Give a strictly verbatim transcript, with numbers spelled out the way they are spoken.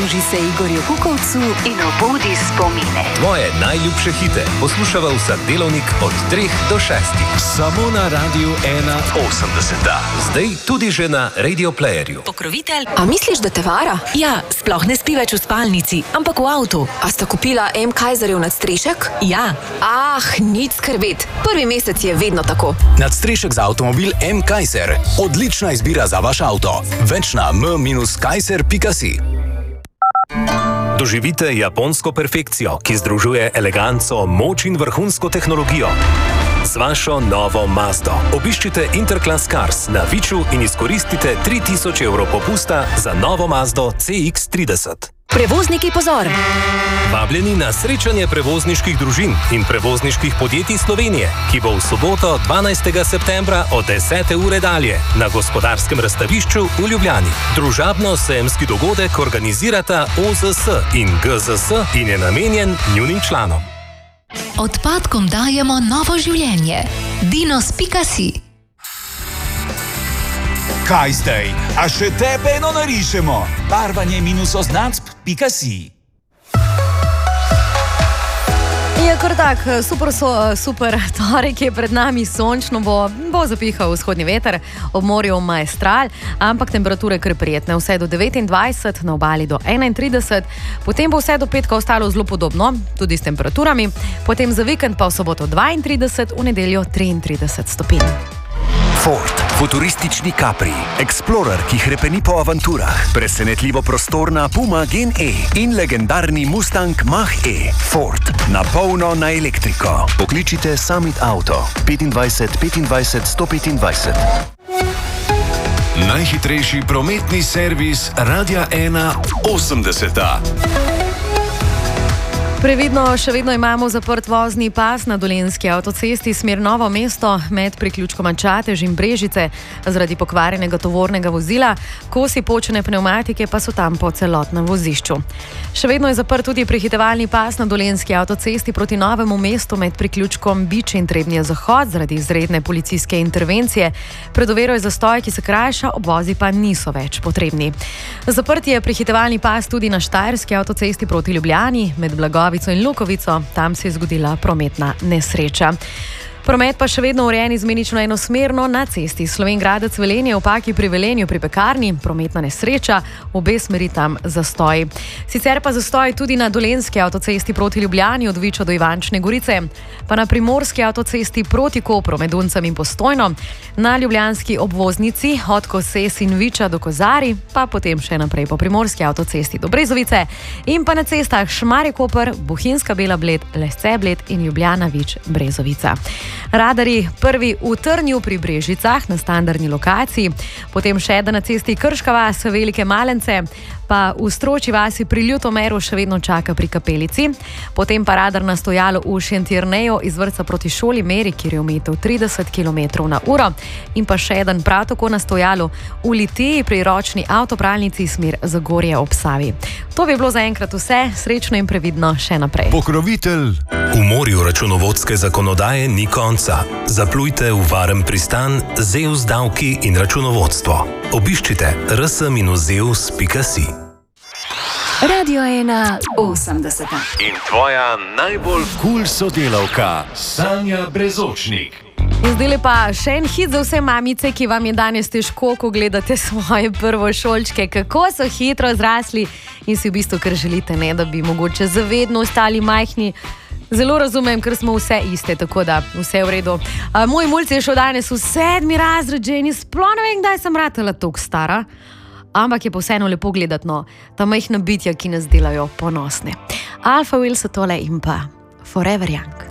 Pridruži se Igorju Kukovcu in obudi spomine. Tvoje najljubše hite poslušava vsak delovnik od treh do šestih. Samo na Radiu ena osemdeset. Zdaj tudi že na Radio Playerju. Pokrovitelj. A misliš, da te vara? Ja, sploh ne spi več v spalnici, ampak v avtu. A sta kupila M. Kaiserjev nadstrešek? Ja. Ah, nič skrbeti. Prvi mesec je vedno tako. Nadstrešek za avtomobil M. Kaiser. Odlična izbira za vaš avto. Več na m dash kaiser pika si. Doživite japonsko perfekcijo, ki združuje eleganco, moč in vrhunsko tehnologijo. Z vašo novo Mazdo obiščite Interclass Cars na Viču in izkoristite tri tisoč evrov popusta za novo Mazdo C X trideset. Prevozniki, pozor! Vabljeni na srečanje prevozniških družin in prevozniških podjetij Slovenije, ki bo v soboto dvanajstega septembra od desete ure dalje na Gospodarskem razstavišču v Ljubljani. Družabno-sejemski dogodek organizirata O Z S in G Z S in je namenjen njunim članom. Odpadkom dajemo novo življenje. dinos pika si. Kaj zdaj? A še tebe eno narišemo? Barvanje minus oznacb pika si. Je kar tak, super, so, super torek je pred nami, sončno bo, bo zapihal vzhodni veter, ob morju maestral, ampak temperature kar prijetne, vse do devetindvajset, na obali do enaintrideset, potem bo vse do petka ostalo zelo podobno, tudi s temperaturami, potem za vikend pa v soboto dvaintrideset, v nedeljo triintrideset stopinj. Ford, futuristični Capri, Explorer, ki hrepeni po avanturah, presenetljivo prostorna Puma Gen E in legendarni Mustang Mach-E. Ford, na polno na elektriko. Pokličite Summit Auto petindvajset petindvajset sto petindvajset. Najhitrejši prometni servis Radia ena osemdeset. Previdno, še vedno imamo zaprt vozni pas na Dolenjski avtocesti smer Novo mesto med priključkoma Čatež in Brežice zaradi pokvarjenega tovornega vozila, kosi počene pnevmatike pa so tam po celotnem vozišču. Še vedno je zaprt tudi prehitevalni pas na Dolenjski avtocesti proti Novemu mestu med priključkom Bič in Trebnje Zahod zaradi izredne policijske intervencije. Pred oviro je zastoj, ki se krajša, obvozi pa niso več potrebni. Zaprt je prehitevalni pas tudi na Štajerski avtocesti proti Ljubljani med Blagovi in Lukovico, tam se je zgodila prometna nesreča. Promet pa še vedno urejen izmenično enosmerno na cesti Slovenj Gradec Velenje v Paki pri Velenju pri Pekarni, prometna nesreča, obe smeri tam zastoj. Sicer pa zastoj tudi na Dolenjski avtocesti proti Ljubljani od Viča do Ivančne Gorice, pa na Primorski avtocesti proti Kopru med Uncem in Postojno, na ljubljanski obvoznici od Koses in Viča do Kozari, pa potem še naprej po Primorski avtocesti do Brezovice in pa na cestah Šmarje-Koper, Bohinjska Bela Bled, Lesce Bled in Ljubljana Vič Brezovica. Radari prvi v Trnju pri Brežicah na standardni lokaciji, potem še eden na cesti Krška vas, Velike Malence, pa v Stročji vasi pri Ljutomeru še vedno čaka pri Kapelici, potem pa radar na stojalo v Šentjerneju iz vrtca proti šoli Meri, kjer je omejitev trideset kilometrov na uro, in pa še eden prav tako na stojalo v Litiji pri ročni avtopralnici smer Zagorje ob Savi. To bi bilo zaenkrat vse, srečno in previdno še naprej. Pokrovitelj. V morju računovodske zakonodaje ni konca. Zaplujte v varen pristan Zeus davki in računovodstvo. Obiščite r s dash zeus pika si. Radio ena osemdeset. In tvoja najbolj kul sodelavka Sanja Brezočnik. Zdaj pa še en hit za vse mamice, ki vam je danes težko, ko gledate svoje prvošolčke, kako so hitro zrasli in si v bistvu kar želite, ne, da bi mogoče zavedno ostali majhni. Zelo razumem, ker smo vse iste, tako da vse je v redu. A, moj mulc je šel danes v sedmi razred, že in sploh ne vem, kdaj sem ratela toliko stara, ampak je pa vseeno lepo gledati, no, ta majhna bitja, ki nas delajo ponosne. Alpha Will so tole in pa Forever Young.